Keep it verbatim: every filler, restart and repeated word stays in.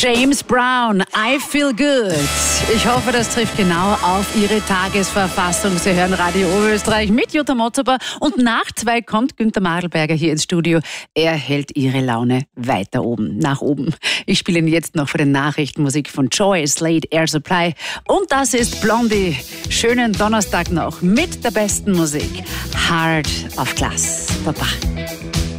James Brown, I Feel Good. Ich hoffe, das trifft genau auf Ihre Tagesverfassung. Sie hören Radio Oberösterreich mit Jutta Motzober. Und nach zwei kommt Günther Madelberger hier ins Studio. Er hält Ihre Laune weiter oben, nach oben. Ich spiele Ihnen jetzt noch für den Nachrichtenmusik von Joy, Slade, Air Supply. Und das ist Blondie. Schönen Donnerstag noch mit der besten Musik. Heart of Glass. Baba.